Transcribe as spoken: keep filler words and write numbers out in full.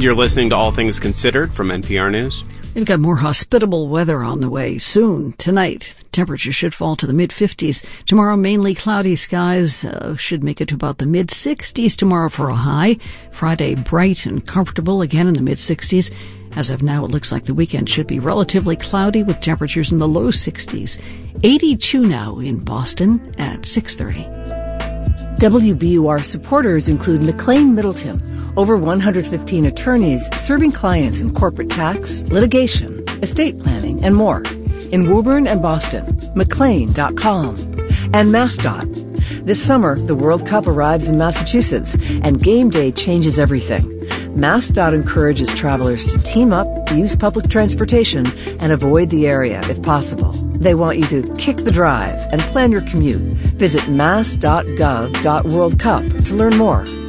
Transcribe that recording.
You're listening to All Things Considered from N P R News. We've got more hospitable weather on the way soon. Tonight, the temperature should fall to the mid-fifties. Tomorrow, mainly cloudy skies uh, should make it to about the mid-sixties tomorrow for a high. Friday, bright and comfortable, again in the mid-sixties. As of now, it looks like the weekend should be relatively cloudy with temperatures in the low sixties. eighty-two now in Boston at six thirty. W B U R supporters include McLean Middleton, over one hundred fifteen attorneys serving clients in corporate tax, litigation, estate planning, and more. In Woburn and Boston, McLean dot com. And MassDOT. This summer, the World Cup arrives in Massachusetts, and game day changes everything. MassDOT encourages travelers to team up, use public transportation, and avoid the area if possible. They want you to kick the drive and plan your commute. Visit mass dot gov dot world cup to learn more.